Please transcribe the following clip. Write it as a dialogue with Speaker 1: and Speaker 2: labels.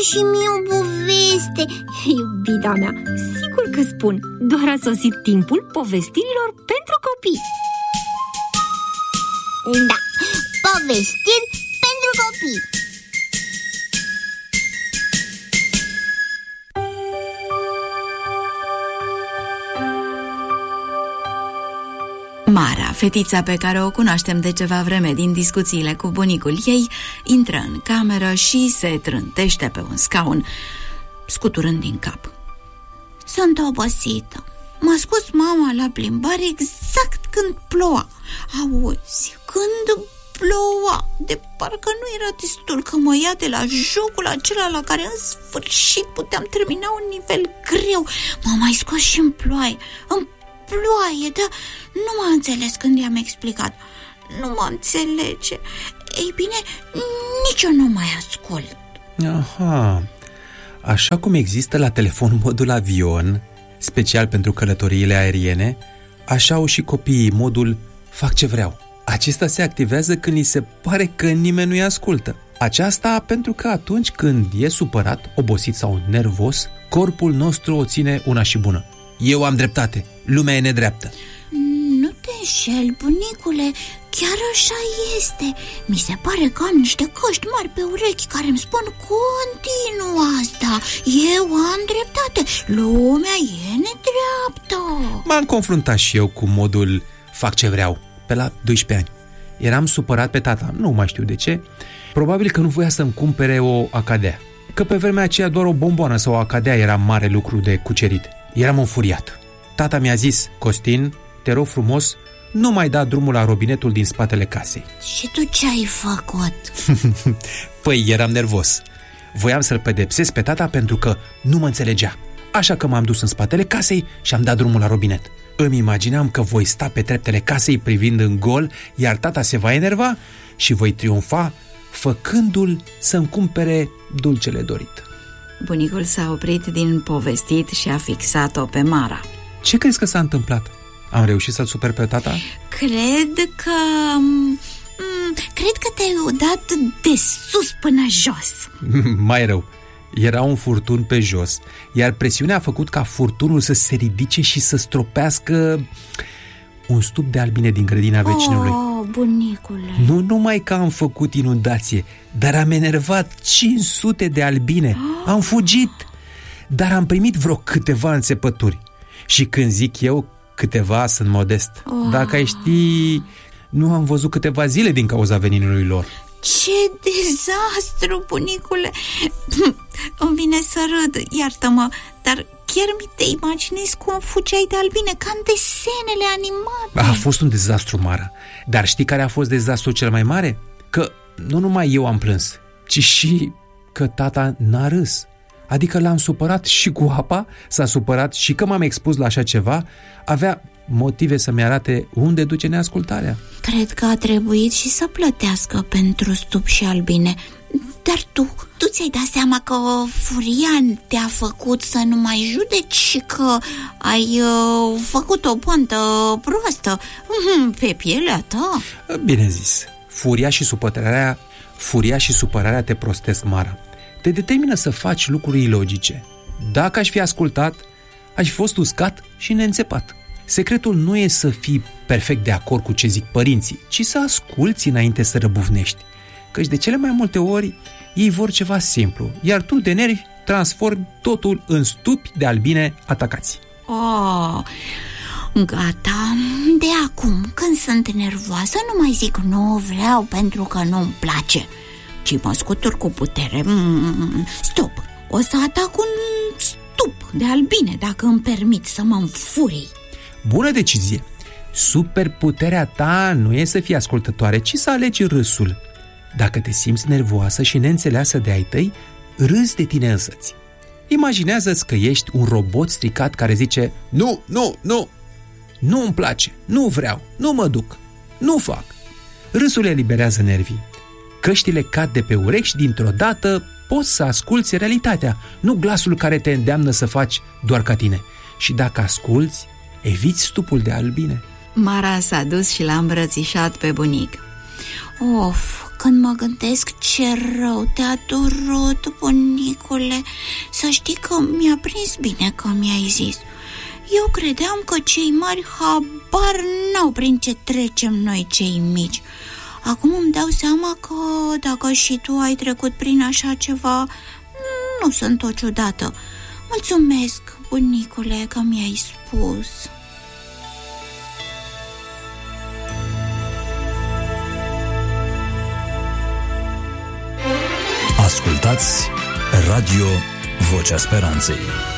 Speaker 1: și mie o poveste.
Speaker 2: Iubita mea, sigur că spun. Doar a sosit timpul povestirilor pentru copii.
Speaker 1: Da, povestiri pentru copii.
Speaker 3: Mara, fetița pe care o cunoaștem de ceva vreme din discuțiile cu bunicul ei, intră în cameră și se trântește pe un scaun, scuturând din cap.
Speaker 1: Sunt obosită. M-a scos mama la plimbare exact când ploua. Auzi, când ploua, de parcă nu era destul că mă ia de la jocul acela la care în sfârșit puteam termina un nivel greu. M-a mai scos și în ploaie, dar nu m-a înțeles când i-am explicat. Nu mă înțelege. Ei bine, nici eu nu mai ascult.
Speaker 4: Aha, așa cum există la telefon modul avion, special pentru călătoriile aeriene, așa au și copiii modul fac ce vreau. Acesta se activează când li se pare că nimeni nu-i ascultă. Aceasta pentru că atunci când e supărat, obosit sau nervos, corpul nostru o ține una și bună. Eu am dreptate, lumea e nedreaptă.
Speaker 1: Nu te înșeli, bunicule, chiar așa este. Mi se pare că am niște căști mari pe urechi care îmi spun continuu asta. Eu am dreptate, lumea e nedreaptă.
Speaker 4: M-am confruntat și eu cu modul fac ce vreau, pe la 12 ani. Eram supărat pe tata, nu mai știu de ce. Probabil că nu voia să-mi cumpere o acadea, că pe vremea aceea doar o bomboană sau o acadea era mare lucru de cucerit. Eram înfuriat. Tata mi-a zis: Costin, te rog frumos, nu mai da drumul la robinetul din spatele casei.
Speaker 1: Și tu ce ai făcut?
Speaker 4: Păi eram nervos. Voiam să-l pedepsesc pe tata pentru că nu mă înțelegea. Așa că m-am dus în spatele casei și am dat drumul la robinet. Îmi imaginam că voi sta pe treptele casei privind în gol, iar tata se va enerva și voi triumfa făcându-l să-mi cumpere dulcele dorit.
Speaker 3: Bunicul s-a oprit din povestit și a fixat-o pe Mara.
Speaker 4: Ce crezi că s-a întâmplat? Am reușit să-l super pe tata?
Speaker 1: Cred că te-ai udat de sus până jos.
Speaker 4: Mai rău, era un furtun pe jos, iar presiunea a făcut ca furtunul să se ridice și să stropească un stup de albine din grădina vecinului.
Speaker 1: Bunicule!
Speaker 4: Nu numai că am făcut inundație, dar am enervat 500 de albine. Am fugit, dar am primit vreo câteva înțepături. Și când zic eu câteva, sunt modest. Dacă ai ști, nu am văzut câteva zile din cauza veninului lor.
Speaker 1: Ce dezastru, bunicule! Îmi vine să râd, iartă-mă, dar chiar mi te imaginezi cum fugeai de albine, ca în desenele animate.
Speaker 4: A fost un dezastru, Mara. Dar știi care a fost dezastrul cel mai mare? Că nu numai eu am plâns, ci și că tata n-a râs. Adică l-am supărat și cu apa, s-a supărat și că m-am expus la așa ceva, avea motive să-mi arate unde duce neascultarea.
Speaker 1: Cred că a trebuit și să plătească pentru stup și albine. Dar tu ți-ai dat seama că furia te-a făcut să nu mai judeci și că ai făcut o poantă proastă pe pielea ta?
Speaker 4: Bine zis, furia și supărarea te prostesc, Mara. Te determină să faci lucruri ilogice. Dacă aș fi ascultat, aș fi fost uscat și neînțepat. Secretul nu e să fii perfect de acord cu ce zic părinții, ci să asculți înainte să răbufnești. Căci de cele mai multe ori ei vor ceva simplu, iar tu de nervi transformi totul în stupi de albine atacați.
Speaker 1: Gata, de acum, când sunt nervoasă, nu mai zic nu vreau pentru că nu-mi place, ci mă scutur cu putere. Stop, o să atac un stup de albine dacă îmi permit să mă înfurii.
Speaker 4: Bună decizie! Superputerea ta nu e să fii ascultătoare, ci să alegi râsul. Dacă te simți nervoasă și neînțeleasă de ai tăi, râzi de tine însăți. Imaginează-ți că ești un robot stricat care zice nu, nu-mi place, nu vreau, nu mă duc, nu fac. Râsul eliberează nervii. Căștile cad de pe urechi și dintr-o dată poți să asculți realitatea, nu glasul care te îndeamnă să faci doar ca tine. Și dacă asculți, eviți stupul de albine.
Speaker 3: Mara s-a dus și l-a îmbrățișat pe bunic.
Speaker 1: Of, când mă gândesc ce rău te-a durut, bunicule, să știi că mi-a prins bine că mi-ai zis. Eu credeam că cei mari habar n-au prin ce trecem noi cei mici. Acum îmi dau seama că dacă și tu ai trecut prin așa ceva, nu sunt o ciudată. Mulțumesc, bunicule, că mi-ai spus.
Speaker 5: Ascultați Radio Vocea Speranței.